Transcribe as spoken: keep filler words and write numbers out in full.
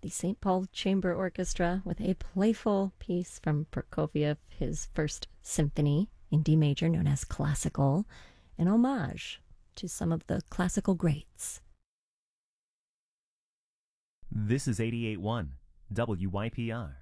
the Saint Paul Chamber Orchestra with a playful piece from Prokofiev, his first symphony in D major, known as Classical, an homage to some of the classical greats. This is eighty-eight point one W Y P R.